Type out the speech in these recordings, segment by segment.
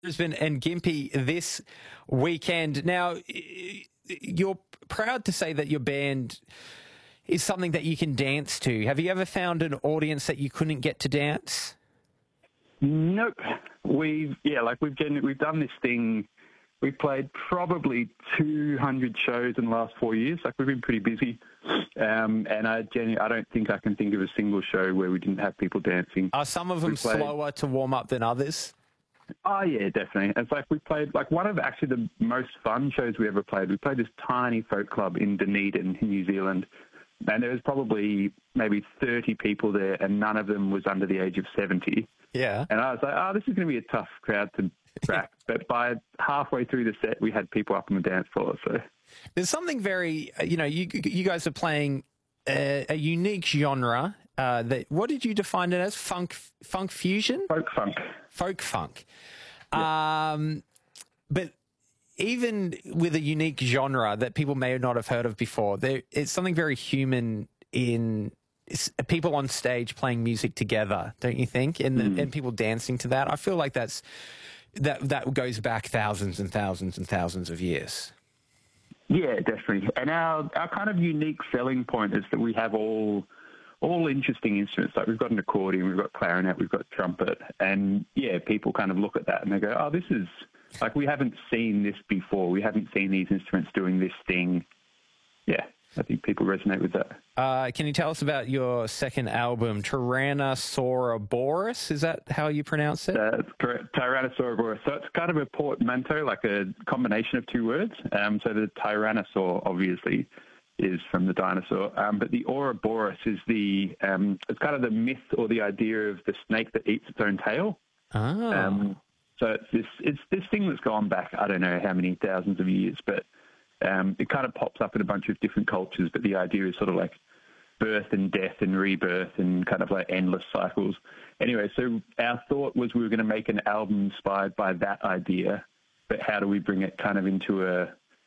Brisbane and Gympie this weekend. Now, you're proud to say that your band is something that you can dance to. Have you ever found an audience that you couldn't get to dance? Nope. We've done this thing. We've played probably 200 shows in the last 4 years. Like, we've been pretty busy. And I don't think I can think of a single show where we didn't have people dancing. Are some of them slower to warm up than others? Oh, yeah, definitely. It's like we played, like, one of actually the most fun shows we ever played. We played this tiny folk club in Dunedin, in New Zealand. And there was probably maybe 30 people there, and none of them was under the age of 70. Yeah. And I was like, this is going to be a tough crowd to crack. But by halfway through the set, we had people up on the dance floor. So there's something very, you guys are playing a unique genre. What did you define it as? Funk fusion? Folk funk. Yeah. But even with a unique genre that people may not have heard of before, it's something very human in people on stage playing music together, don't you think? And people dancing to that. I feel like that goes back thousands and thousands and thousands of years. Yeah, definitely. And our kind of unique selling point is that we have all interesting instruments. Like, we've got an accordion, we've got clarinet, we've got trumpet. And, yeah, people kind of look at that and they go, this is, like, we haven't seen this before. We haven't seen these instruments doing this thing. Yeah, I think people resonate with that. Can you tell us about your second album, Tyrannosaurus? Is that how you pronounce it? That's correct, Tyrannosaurus. So it's kind of a portmanteau, like a combination of two words. So the tyrannosaur, obviously, is from the dinosaur. But the Ouroboros is it's kind of the myth or the idea of the snake that eats its own tail. Oh. So it's this thing that's gone back, I don't know how many thousands of years, but it kind of pops up in a bunch of different cultures. But the idea is sort of like birth and death and rebirth and kind of like endless cycles. Anyway, so our thought was we were going to make an album inspired by that idea, but how do we bring it kind of into a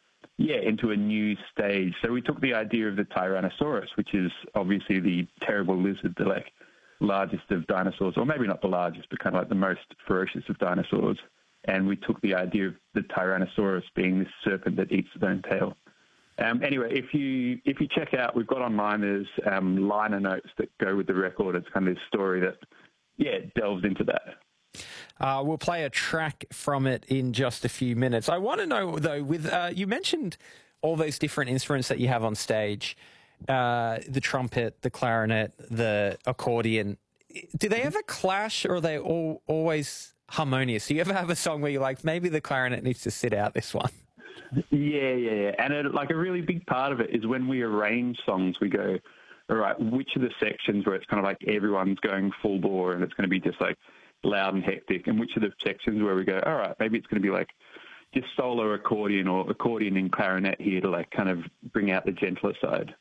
new stage? So we took the idea of the Tyrannosaurus, which is obviously the terrible lizard, the like largest of dinosaurs, or maybe not the largest, but kind of like the most ferocious of dinosaurs. And we took the idea of the Tyrannosaurus being this serpent that eats its own tail. Anyway, if you check out, we've got online, there's liner notes that go with the record. It's kind of this story that, delves into that. We'll play a track from it in just a few minutes. I want to know, though, you mentioned all those different instruments that you have on stage, the trumpet, the clarinet, the accordion. Do they ever clash, or are they always harmonious? Do you ever have a song where you're like, maybe the clarinet needs to sit out this one? Yeah. And a really big part of it is when we arrange songs, we go, all right, which are the sections where it's kind of like everyone's going full bore and it's going to be just like loud and hectic, and which are the sections where we go, all right, maybe it's going to be like just solo accordion or accordion and clarinet here to like kind of bring out the gentler side.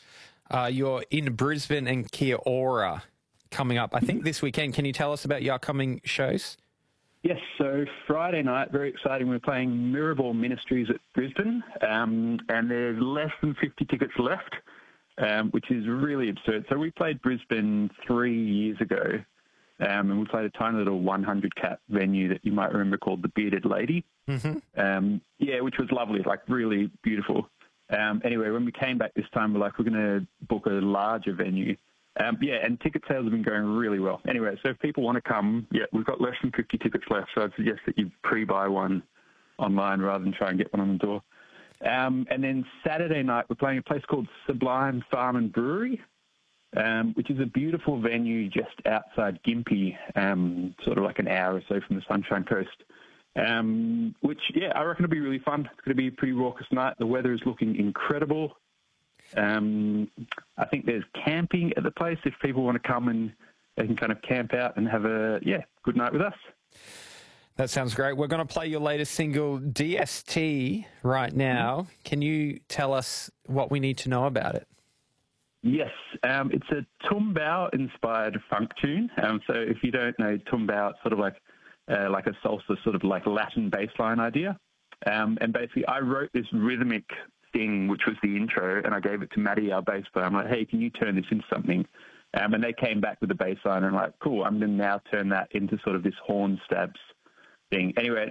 You're in Brisbane and Kia Ora coming up, I think, this weekend. Can you tell us about your upcoming shows? Yes, so Friday night, very exciting, we're playing Mirrorball Ministries at Brisbane, and there's less than 50 tickets left, which is really absurd. So we played Brisbane 3 years ago, and we played a tiny little 100-cap venue that you might remember called the Bearded Lady. Mm-hmm. Which was lovely, like really beautiful. Anyway, when we came back this time, we're going to book a larger venue. And ticket sales have been going really well. Anyway, so if people want to come, we've got less than 50 tickets left, so I'd suggest that you pre-buy one online rather than try and get one on the door. And then Saturday night, we're playing a place called Sublime Farm and Brewery, which is a beautiful venue just outside Gympie, sort of like an hour or so from the Sunshine Coast, which, I reckon will be really fun. It's going to be a pretty raucous night. The weather is looking incredible. I think there's camping at the place if people want to come and they can kind of camp out and have a good night with us. That sounds great. We're going to play your latest single, DST, right now. Can you tell us what we need to know about it? Yes, it's a Tumbao-inspired funk tune. So if you don't know Tumbao, it's sort of like a salsa, sort of like Latin bass line idea. And basically I wrote this rhythmic thing, which was the intro, and I gave it to Maddie, our bass player. I'm like, hey, can you turn this into something? And they came back with the bass line, and I'm like, cool, I'm going to now turn that into sort of this horn stabs thing. Anyway,